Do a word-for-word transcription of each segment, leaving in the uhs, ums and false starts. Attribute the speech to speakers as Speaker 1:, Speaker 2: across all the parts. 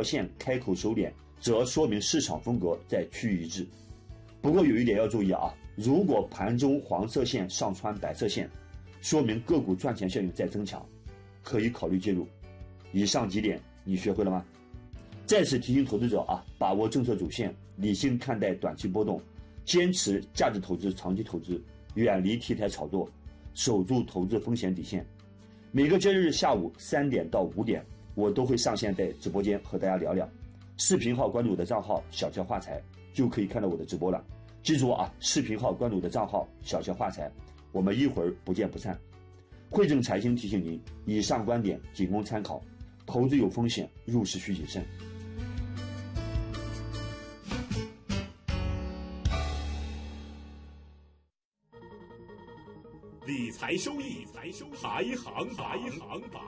Speaker 1: 条线开口收敛，则说明市场风格在趋于一致。不过有一点要注意啊，如果盘中黄色线上穿白色线，说明个股赚钱效应在增强，可以考虑介入。以上几点你学会了吗？再次提醒投资者啊，把握政策主线，理性看待短期波动，坚持价值投资、长期投资，远离题材炒作，守住投资风险底线。每个交易日下午三点到五点，我都会上线在直播间和大家聊聊。视频号关注我的账号小乔话财，就可以看到我的直播了。记住啊，视频号关注我的账号小乔话财，我们一会儿不见不散。汇正财经提醒您，以上观点仅供参考，投资有风险，入市需谨慎。
Speaker 2: 理财收益，排行排行榜。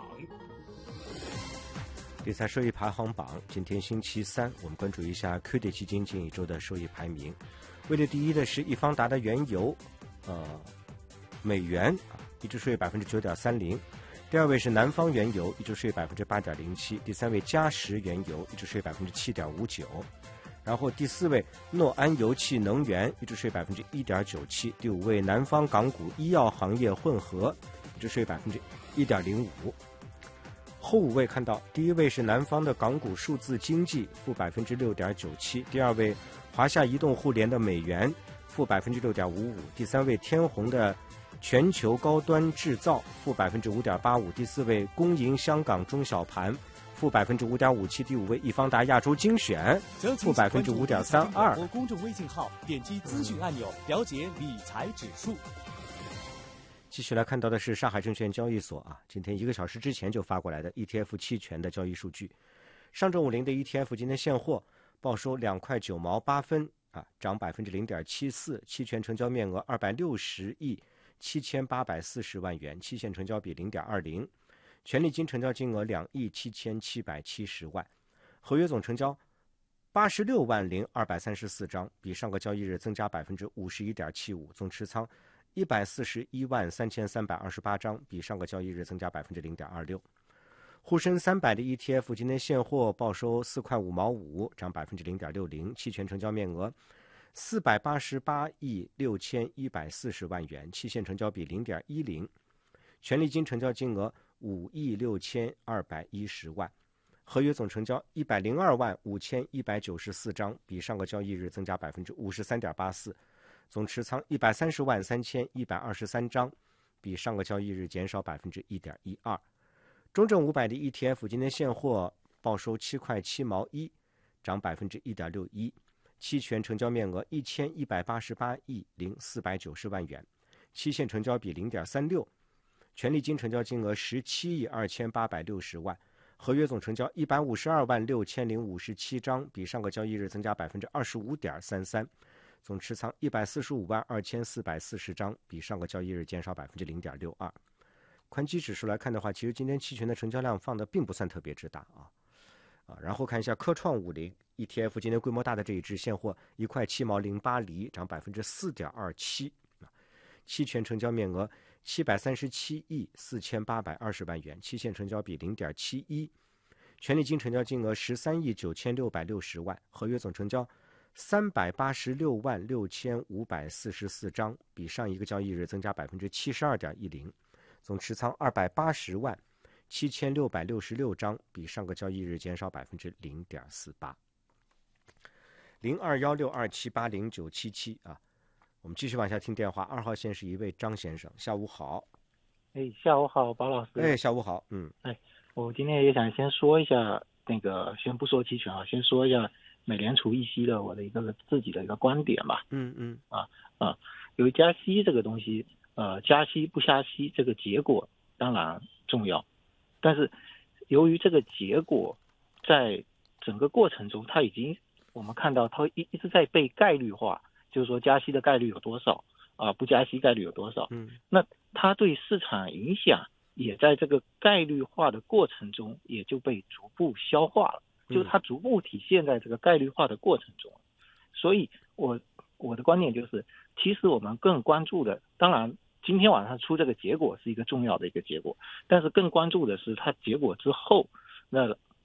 Speaker 3: 理财收益排行榜，今天星期三，我们关注一下 Q D 基金近一周的收益排名。位列第一的是易方达的原油，呃，美元啊，一周收益百分之九点三零。第二位是南方原油，一周收益百分之八点零七。第三位嘉实原油，一周收益百分之七点五九。然后第四位诺安油气能源，一周收益百分之一点九七。第五位南方港股医药行业混合，一周收益百分之一点零五。后五位看到，第一位是南方的港股数字经济，负百分之六点九七；第二位华夏移动互联的美元，负百分之六点五五；第三位天弘的全球高端制造，负百分之五点八五；第四位公营香港中小盘，负百分之五点五七；第五位易方达亚洲精选，负百分之五点三二。
Speaker 4: 公众微信号点击资讯按钮，了解理财指数。
Speaker 3: 继续来看到的是上海证券交易所啊，今天一个小时之前就发过来的 E T F 期权的交易数据。上证五零的 E T F 今天现货报收两块九毛八分啊，涨百分之零点七四，期权成交面额二百六十亿七千八百四十万元，期限成交比零点二零，权利金成交金额两亿七千七百七十万，合约总成交八十六万零二百三十四张，比上个交易日增加百分之五十一点七五，总持仓一百四十一万三千三百二十八张，比上个交易日增加百分之零点二六。沪深三百的 E T F 今天现货报收四块五毛五，涨百分之零点六零，期权成交面额四百八十八亿六千一百四十万元，期限成交比零点一零，权利金成交金额五亿六千二百一十万，合约总成交一百零二万五千一百九十四张，比上个交易日增加百分之五十三点八四。总持仓一百三十万三千一百二十三张，比上个交易日减少百分之一点一二。中证五百的 E T F 今天现货报收七块七毛一，涨百分之一点六一，期权成交面额一千一百八十八亿零四百九十万元，期限成交比零点三六，权利金成交金额十七亿二千八百六十万，合约总成交一百五十二万六千零五十七张，比上个交易日增加百分之二十五点三三。总持仓一百四十五万二千四百四十张，比上个交易日减少百分之零点六二。宽基指数来看的话，其实今天期权的成交量放的并不算特别之大啊啊。然后看一下科创五零 E T F 今天规模大的这一只现货一块七毛零八厘，涨百分之四点二七，期权成交面额七百三十七亿四千八百二十万元，期限成交比零点七一，权利金成交金额十三亿九千六百六十万，合约总成交三百八十六万六千五百四十四张，比上一个交易日增加百分之七十二点一零，总持仓二百八十万七千六百六十六张，比上个交易日减少百分之零点四八。零二幺六二七八零九七七啊，我们继续往下听电话。二号线是一位张先生，下午好。
Speaker 5: 哎，下午好，包老师。
Speaker 3: 哎，下午好。嗯，
Speaker 5: 哎，我今天也想先说一下那个，先不说期权啊，先说一下美联储议息的我的一个自己的一个观点吧。
Speaker 3: 嗯嗯
Speaker 5: 啊啊，由于加息这个东西，呃，加息不加息这个结果当然重要，但是由于这个结果在整个过程中，它已经我们看到它一一直在被概率化，就是说加息的概率有多少啊，不加息概率有多少。
Speaker 3: 嗯，
Speaker 5: 那它对市场影响也在这个概率化的过程中也就被逐步消化了。就是它逐步体现在这个概率化的过程中，所以我我的观点就是，其实我们更关注的，当然今天晚上出这个结果是一个重要的一个结果，但是更关注的是它结果之后，那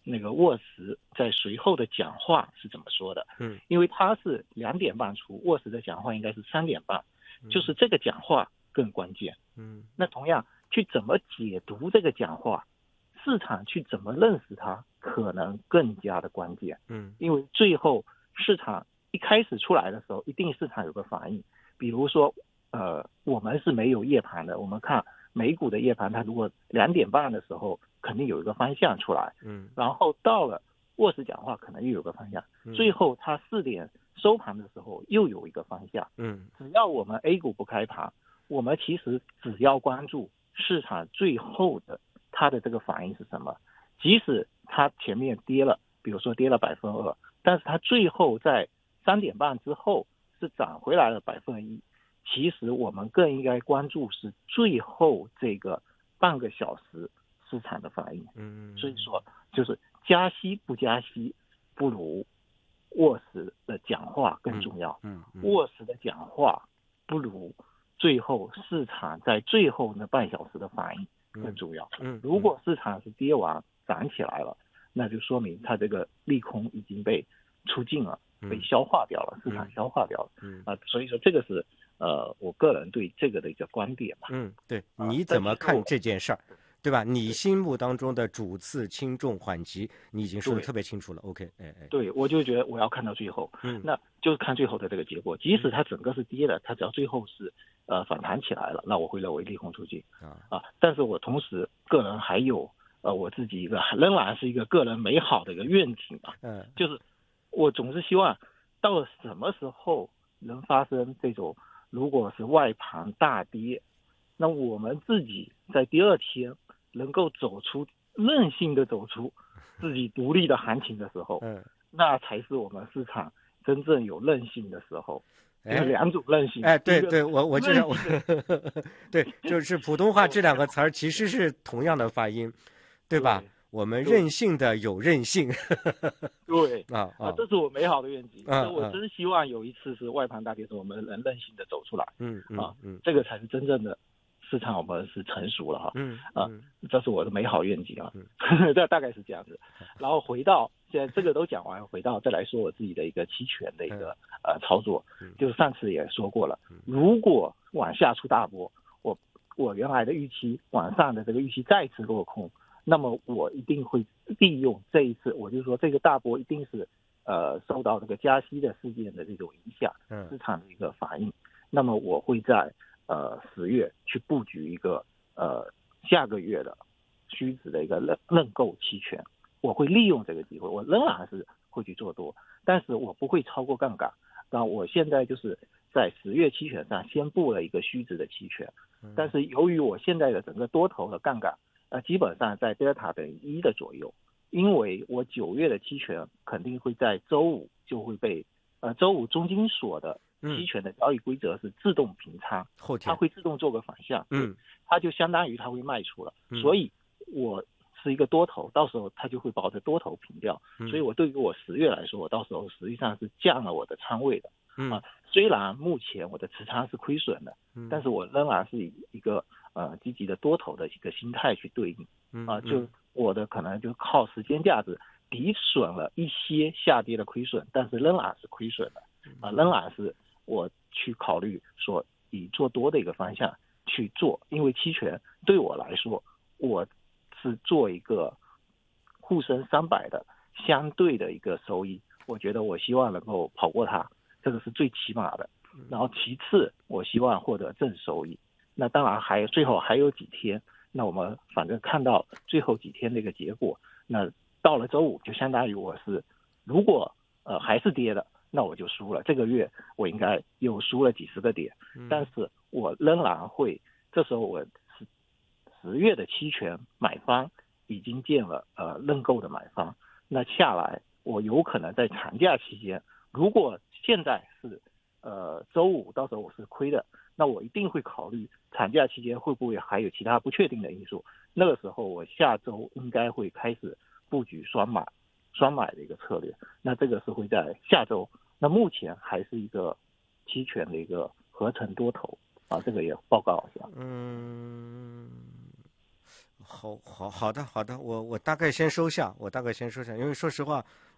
Speaker 5: 那个沃什在随后的讲话是怎么说的。
Speaker 3: 嗯，
Speaker 5: 因为他是两点半出，沃什的讲话应该是三点半，就是这个讲话更关键。
Speaker 3: 嗯，
Speaker 5: 那同样去怎么解读这个讲话，市场去怎么认识它，可能更加的关键。
Speaker 3: 嗯，
Speaker 5: 因为最后市场一开始出来的时候，一定市场有个反应。比如说，呃，我们是没有夜盘的，我们看美股的夜盘，它如果两点半的时候，肯定有一个方向出来。
Speaker 3: 嗯，
Speaker 5: 然后到了沃什讲话，可能又有个方向。最后它四点收盘的时候又有一个方向。
Speaker 3: 嗯，
Speaker 5: 只要我们 A 股不开盘，我们其实只要关注市场最后的它的这个反应是什么。即使它前面跌了，比如说跌了百分二，但是它最后在三点半之后是涨回来了百分一。其实我们更应该关注是最后这个半个小时市场的反应。
Speaker 3: 嗯，
Speaker 5: 所以说就是加息不加息，不如沃什的讲话更重要。
Speaker 3: 嗯，嗯
Speaker 5: 沃什的讲话不如最后市场在最后那半小时的反应更重要。
Speaker 3: 嗯，
Speaker 5: 如果市场是跌完涨起来了，那就说明它这个利空已经被出尽了，被消化掉了，市场消化掉了。
Speaker 3: 嗯
Speaker 5: 啊，所以说这个是呃我个人对这个的一个观点吧。
Speaker 3: 嗯，对，你怎么看这件事儿？对吧？你心目当中的主次轻重缓急，你已经说的特别清楚了。OK， 哎哎，
Speaker 5: 对，我就觉得我要看到最后，
Speaker 3: 嗯，
Speaker 5: 那就是看最后的这个结果。即使它整个是跌的，它只要最后是呃反弹起来了，那我会认为利空出尽
Speaker 3: 啊
Speaker 5: 啊。但是我同时个人还有呃我自己一个仍然是一个个人美好的一个愿景啊，
Speaker 3: 嗯，
Speaker 5: 就是我总是希望到了什么时候能发生这种，如果是外盘大跌，那我们自己在第二天能够走出韧性的走出自己独立的行情的时候，
Speaker 3: 嗯，
Speaker 5: 那才是我们市场真正有韧性的时候。
Speaker 3: 哎，
Speaker 5: 有两种韧性。
Speaker 3: 哎，对对，我我知道，我对，就是普通话这两个词儿其实是同样的发音，对吧？
Speaker 5: 对
Speaker 3: 我们任性的有韧性。
Speaker 5: 对
Speaker 3: 啊啊，
Speaker 5: 这是我美好的愿景。
Speaker 3: 啊，
Speaker 5: 我真希望有一次是外盘大跌时，我们能韧性的走出来。
Speaker 3: 嗯嗯
Speaker 5: 啊
Speaker 3: 嗯，
Speaker 5: 这个才是真正的市场，我们是成熟了哈。
Speaker 3: 嗯
Speaker 5: 啊，这是我的美好愿景啊。
Speaker 3: 嗯，
Speaker 5: 这大概是这样子。然后回到现在这个都讲完，回到再来说我自己的一个期权的一个呃操作，就是上次也说过了，如果往下出大波，我我原来的预期往上的这个预期再次落空，那么我一定会利用这一次，我就说这个大波一定是呃受到这个加息的事件的这种影响，市场的一个反应，那么我会在呃十月去布局一个呃下个月的虚值的一个认认购期权，我会利用这个机会，我仍然是会去做多，但是我不会超过杠杆。那我现在就是在十月期权上先布了一个虚值的期权，但是由于我现在的整个多头的杠杆呃基本上在德尔塔等于一的左右，因为我九月的期权肯定会在周五就会被呃周五中金所的期权的交易规则是自动平仓，
Speaker 3: 后天
Speaker 5: 它会自动做个反向，
Speaker 3: 嗯，
Speaker 5: 它就相当于它会卖出了，
Speaker 3: 嗯、
Speaker 5: 所以我是一个多头，到时候它就会把我的多头平掉，
Speaker 3: 嗯、
Speaker 5: 所以我对于我十月来说，我到时候实际上是降了我的仓位的，
Speaker 3: 嗯
Speaker 5: 啊，虽然目前我的持仓是亏损的，
Speaker 3: 嗯、
Speaker 5: 但是我仍然是以一个呃积极的多头的一个心态去对应，
Speaker 3: 嗯、
Speaker 5: 啊，就我的可能就靠时间价值抵损了一些下跌的亏损，但是仍然是亏损的，啊，仍然是我去考虑说以做多的一个方向去做，因为期权对我来说，我是做一个沪深三百的相对的一个收益，我觉得我希望能够跑过它，这个是最起码的。然后其次，我希望获得正收益。那当然还最后还有几天，那我们反正看到最后几天的一个结果，那到了周五就相当于我是，如果呃还是跌的，那我就输了。这个月我应该又输了几十个点，但是我仍然会，这时候我是十月的期权买方已经建了呃认购的买方，那下来我有可能在长假期间，如果现在是呃周五到时候我是亏的，那我一定会考虑长假期间会不会还有其他不确定的因素，那个时候我下周应该会开始布局双买双买的一个策略，那这个是会在下周，那目前还是一个期权的一个合成多头啊，这个也报告一下。
Speaker 3: 嗯， 好好好的好的，我我大概先收下，我大概先收下，因为说实话，